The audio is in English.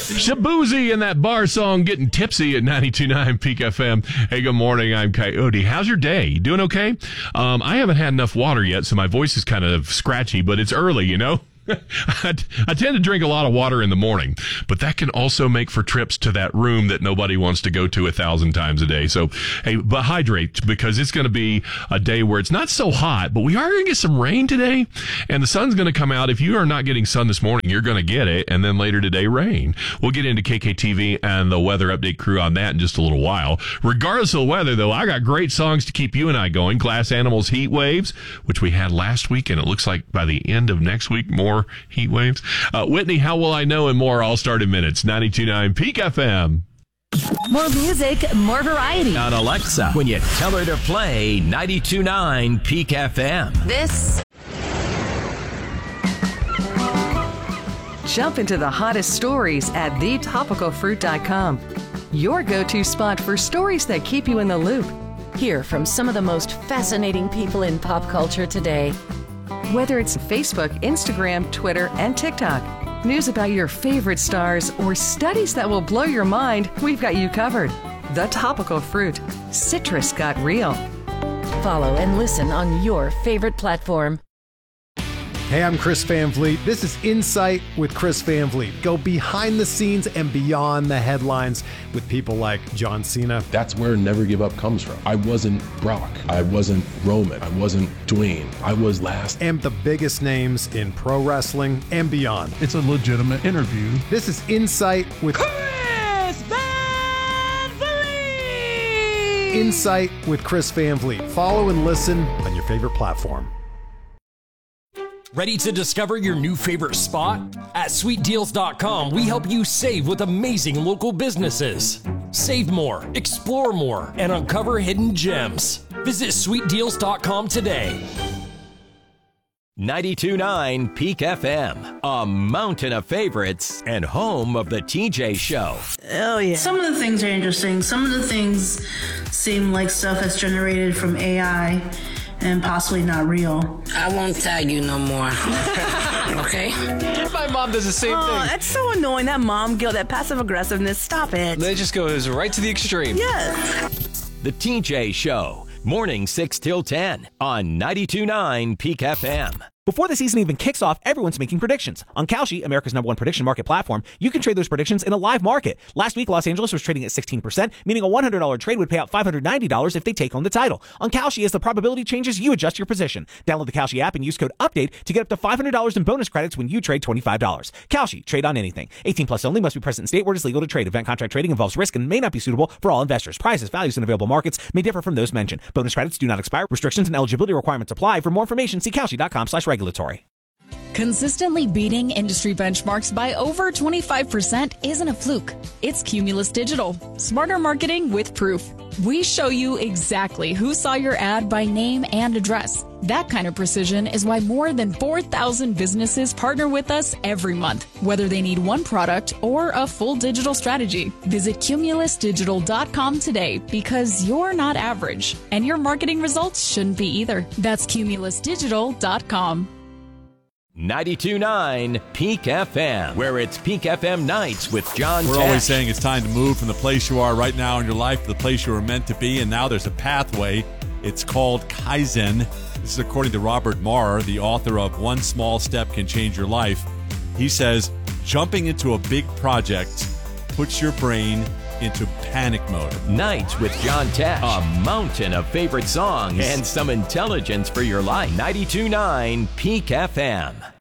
Shabuzi in that bar song, Getting Tipsy at 92.9 Peak FM. Hey, good morning. I'm Coyote. How's your day? You doing okay? I haven't had enough water yet, so my voice is kind of scratchy, but it's early, you know? I tend to drink a lot of water in the morning, but that can also make for trips to that room that nobody wants to go to 1,000 times a day. So, hey, but hydrate, because it's going to be a day where it's not so hot, but we are going to get some rain today, and the sun's going to come out. If you are not getting sun this morning, you're going to get it, and then later today, rain. We'll get into KKTV and the weather update crew on that in just a little while. Regardless of the weather, though, I got great songs to keep you and I going. Glass Animals, Heat Waves, which we had last week, and it looks like by the end of next week, more heat waves. Whitney, How Will I Know, and more all start in minutes. 92.9 Peak FM. More music, more variety. On Alexa, when you tell her to play 92.9 Peak FM. This. Jump into the hottest stories at thetopicalfruit.com. Your go-to spot for stories that keep you in the loop. Hear from some of the most fascinating people in pop culture today. Whether it's Facebook, Instagram, Twitter, and TikTok, news about your favorite stars, or studies that will blow your mind, we've got you covered. The Topical Fruit. Citrus got real. Follow and listen on your favorite platform. Hey, I'm Chris Van Vliet. This is Insight with Chris Van Vliet. Go behind the scenes and beyond the headlines with people like John Cena. That's where Never Give Up comes from. I wasn't Brock. I wasn't Roman. I wasn't Dwayne. I was last. And the biggest names in pro wrestling and beyond. It's a legitimate interview. This is Insight with Chris Van Vliet. Insight with Chris Van Vliet. Follow and listen on your favorite platform. Ready to discover your new favorite spot? At sweetdeals.com, we help you save with amazing local businesses. Save more, explore more, and uncover hidden gems. Visit sweetdeals.com today. 92.9 Peak FM, a mountain of favorites and home of the TJ Show. Oh, yeah. Some of the things are interesting. Some of the things seem like stuff that's generated from AI and possibly not real. I won't tag you no more. Okay? My mom does the same thing. That's so annoying. That mom guilt, that passive aggressiveness. Stop it. It just goes right to the extreme. Yes. The TJ Show, morning 6 till 10 on 92.9 Peak FM. Before the season even kicks off, everyone's making predictions. On Kalshi, America's #1 prediction market platform, you can trade those predictions in a live market. Last week, Los Angeles was trading at 16%, meaning a $100 trade would pay out $590 if they take home the title. On Kalshi, as the probability changes, you adjust your position. Download the Kalshi app and use code UPDATE to get up to $500 in bonus credits when you trade $25. Kalshi, trade on anything. 18 plus only, must be present in state where it is legal to trade. Event contract trading involves risk and may not be suitable for all investors. Prices, values, and available markets may differ from those mentioned. Bonus credits do not expire. Restrictions and eligibility requirements apply. For more information, see Kalshi.com/regulatory. Consistently beating industry benchmarks by over 25% isn't a fluke. It's Cumulus Digital. Smarter marketing with proof. We show you exactly who saw your ad by name and address. That kind of precision is why more than 4,000 businesses partner with us every month, whether they need one product or a full digital strategy. Visit cumulusdigital.com today, because you're not average, and your marketing results shouldn't be either. That's cumulusdigital.com. 92.9 Peak FM, where it's Peak FM nights with John We're Tesh. always saying it's time to move from the place you are right now in your life to the place you were meant to be, and now there's a pathway. It's called Kaizen. This is according to Robert Marr, the author of One Small Step Can Change Your Life. He says, jumping into a big project puts your brain into panic mode. Nights with John Tesh, a mountain of favorite songs and some intelligence for your life. 92.9 Peak FM.